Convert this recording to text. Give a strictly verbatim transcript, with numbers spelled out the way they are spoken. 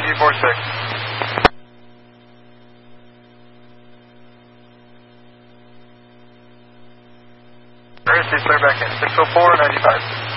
G four six. Gracie, clear back in. six oh four, ninety-five.